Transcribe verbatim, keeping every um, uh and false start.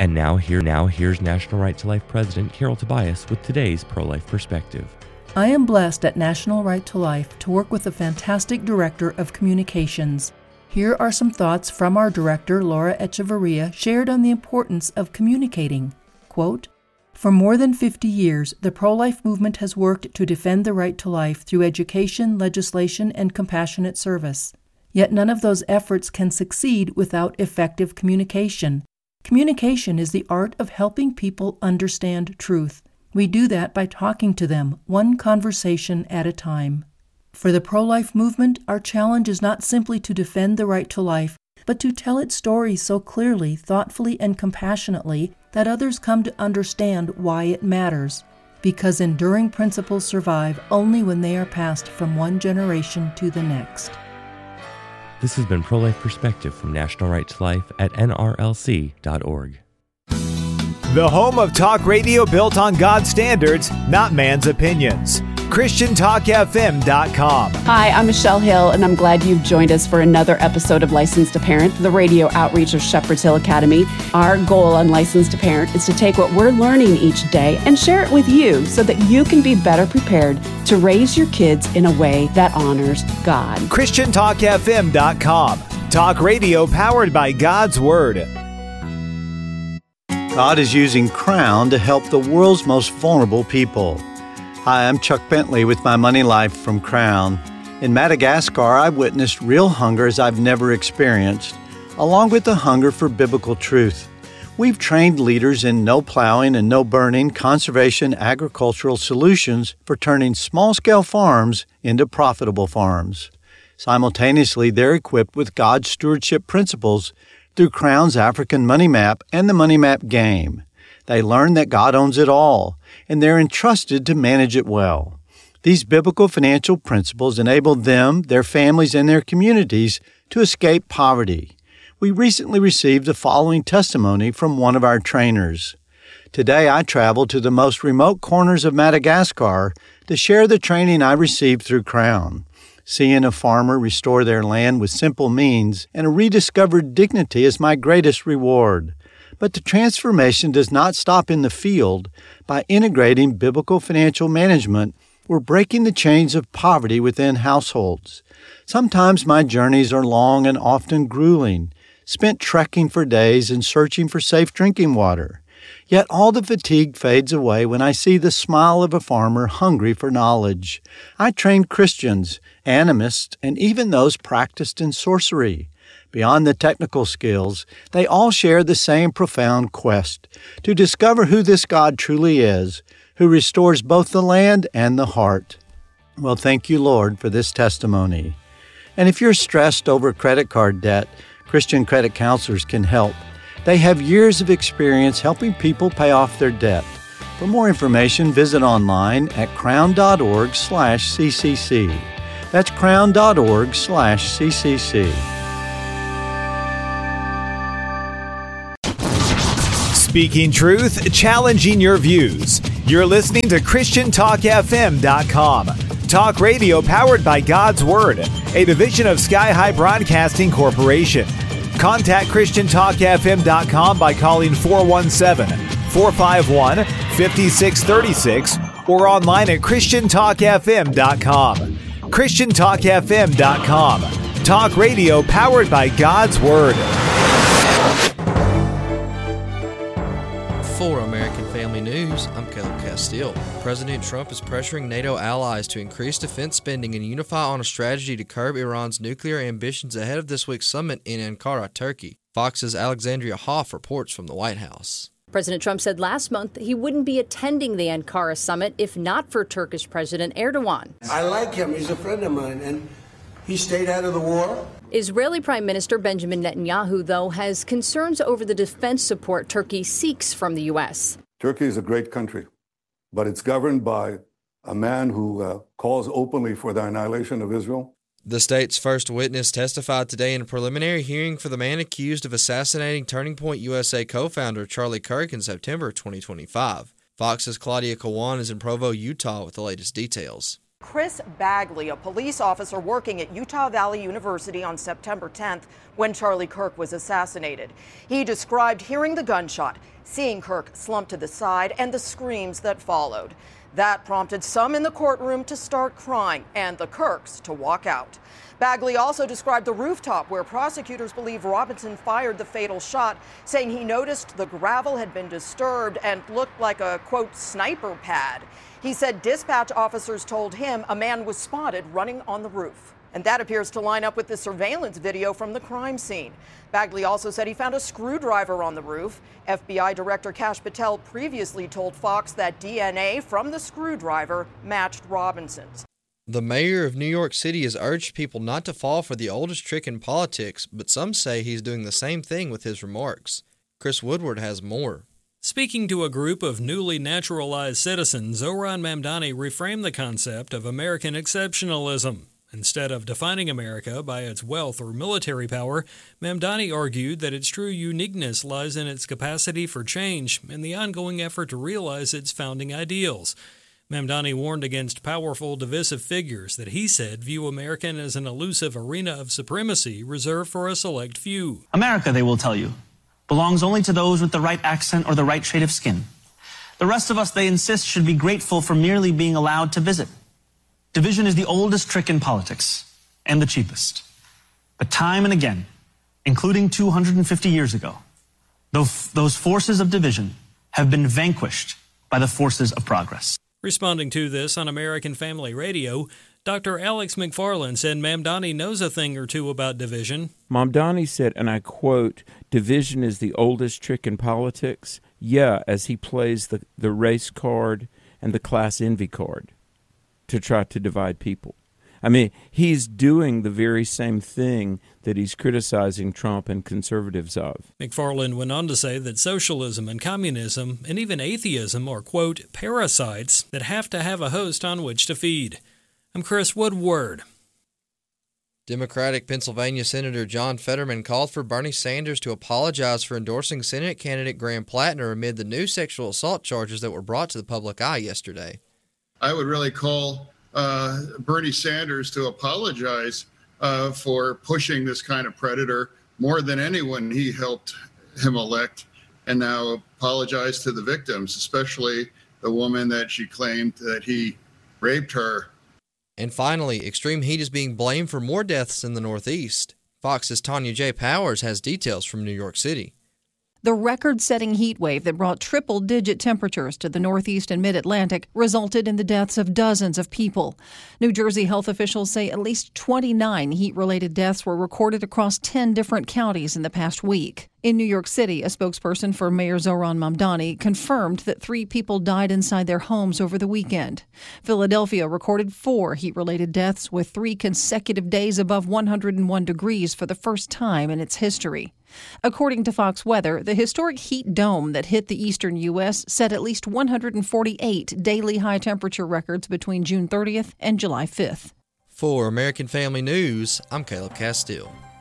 And now, here, now here's National Right to Life President Carol Tobias with today's pro-life perspective. I am blessed at National Right to Life to work with a fantastic director of communications. Here are some thoughts from our director, Laura Echeverria, shared on the importance of communicating. Quote, "For more than fifty years, the pro-life movement has worked to defend the right to life through education, legislation, and compassionate service. Yet none of those efforts can succeed without effective communication. Communication is the art of helping people understand truth. We do that by talking to them, one conversation at a time. For the pro-life movement, our challenge is not simply to defend the right to life, but to tell its story so clearly, thoughtfully, and compassionately that others come to understand why it matters. Because enduring principles survive only when they are passed from one generation to the next." This has been Pro-Life Perspective from National Right to Life at N R L C dot org. The home of talk radio built on God's standards, not man's opinions. Christian Talk F M dot com. Hi, I'm Michelle Hill, and I'm glad you've joined us for another episode of Licensed to Parent, the radio outreach of Shepherd's Hill Academy. Our goal on Licensed to Parent is to take what we're learning each day and share it with you so that you can be better prepared to raise your kids in a way that honors God. Christian Talk F M dot com. Talk radio powered by God's Word. God is using Crown to help the world's most vulnerable people. Hi, I'm Chuck Bentley with My Money Life from Crown. In Madagascar, I've witnessed real hunger as I've never experienced, along with the hunger for biblical truth. We've trained leaders in no plowing and no burning conservation agricultural solutions for turning small-scale farms into profitable farms. Simultaneously, they're equipped with God's stewardship principles through Crown's African Money Map and the Money Map game. They learn that God owns it all, and they're entrusted to manage it well. These biblical financial principles enable them, their families, and their communities to escape poverty. We recently received the following testimony from one of our trainers. Today, I traveled to the most remote corners of Madagascar to share the training I received through Crown. Seeing a farmer restore their land with simple means and a rediscovered dignity is my greatest reward. But the transformation does not stop in the field. By integrating biblical financial management, we're breaking the chains of poverty within households. Sometimes my journeys are long and often grueling, spent trekking for days and searching for safe drinking water. Yet all the fatigue fades away when I see the smile of a farmer hungry for knowledge. I train Christians, animists, and even those practiced in sorcery. Beyond the technical skills, they all share the same profound quest to discover who this God truly is, who restores both the land and the heart. Well, thank you, Lord, for this testimony. And if you're stressed over credit card debt, Christian credit counselors can help. They have years of experience helping people pay off their debt. For more information, visit online at crown.org slash ccc. That's crown.org slash ccc. Speaking truth, challenging your views. You're listening to Christian Talk F M dot com. Talk radio powered by God's Word, a division of Sky High Broadcasting Corporation. Contact Christian Talk F M dot com by calling four one seven, four five one, five six three six or online at Christian Talk F M dot com. Christian Talk F M dot com. Talk radio powered by God's Word. For American Family News, I'm Caleb Castile. President Trump is pressuring NATO allies to increase defense spending and unify on a strategy to curb Iran's nuclear ambitions ahead of this week's summit in Ankara, Turkey. Fox's Alexandria Hoff reports from the White House. President Trump said last month he wouldn't be attending the Ankara summit if not for Turkish President Erdogan. I like him. He's a friend of mine, and he stayed out of the war. Israeli Prime Minister Benjamin Netanyahu, though, has concerns over the defense support Turkey seeks from the U S. Turkey is a great country, but it's governed by a man who uh, calls openly for the annihilation of Israel. The state's first witness testified today in a preliminary hearing for the man accused of assassinating Turning Point U S A co-founder Charlie Kirk in September twenty twenty-five. Fox's Claudia Kawan is in Provo, Utah with the latest details. Chris Bagley, a police officer working at Utah Valley University on September tenth when Charlie Kirk was assassinated. He described hearing the gunshot, seeing Kirk slump to the side and the screams that followed. That prompted some in the courtroom to start crying and the Kirks to walk out. Bagley also described the rooftop where prosecutors believe Robinson fired the fatal shot, saying he noticed the gravel had been disturbed and looked like a, quote, sniper pad. He said dispatch officers told him a man was spotted running on the roof. And that appears to line up with the surveillance video from the crime scene. Bagley also said he found a screwdriver on the roof. F B I Director Kash Patel previously told Fox that D N A from the screwdriver matched Robinson's. The mayor of New York City has urged people not to fall for the oldest trick in politics, but some say he's doing the same thing with his remarks. Chris Woodward has more. Speaking to a group of newly naturalized citizens, Zohran Mamdani reframed the concept of American exceptionalism. Instead of defining America by its wealth or military power, Mamdani argued that its true uniqueness lies in its capacity for change and the ongoing effort to realize its founding ideals. Mamdani warned against powerful, divisive figures that he said view America as an elusive arena of supremacy reserved for a select few. America, they will tell you, belongs only to those with the right accent or the right shade of skin. The rest of us, they insist, should be grateful for merely being allowed to visit. Division is the oldest trick in politics, and the cheapest. But time and again, including two hundred fifty years ago, those forces of division have been vanquished by the forces of progress. Responding to this on American Family Radio, Doctor Alex McFarland said Mamdani knows a thing or two about division. Mamdani said, and I quote, "Division is the oldest trick in politics." Yeah, as he plays the, the race card and the class envy card to try to divide people. I mean, he's doing the very same thing that he's criticizing Trump and conservatives of. McFarland went on to say that socialism and communism and even atheism are, quote, parasites that have to have a host on which to feed. I'm Chris Woodward. Democratic Pennsylvania Senator John Fetterman called for Bernie Sanders to apologize for endorsing Senate candidate Graham Plattner amid the new sexual assault charges that were brought to the public eye yesterday. I would really call uh, Bernie Sanders to apologize uh, for pushing this kind of predator more than anyone he helped him elect, and now apologize to the victims, especially the woman that she claimed that he raped her. And finally, extreme heat is being blamed for more deaths in the Northeast. Fox's Tanya J. Powers has details from New York City. The record-setting heat wave that brought triple-digit temperatures to the Northeast and Mid-Atlantic resulted in the deaths of dozens of people. New Jersey health officials say at least twenty-nine heat-related deaths were recorded across ten different counties in the past week. In New York City, a spokesperson for Mayor Zohran Mamdani confirmed that three people died inside their homes over the weekend. Philadelphia recorded four heat-related deaths, with three consecutive days above one hundred one degrees for the first time in its history. According to Fox Weather, the historic heat dome that hit the eastern U S set at least one hundred forty-eight daily high temperature records between June thirtieth and July fifth. For American Family News, I'm Caleb Castile.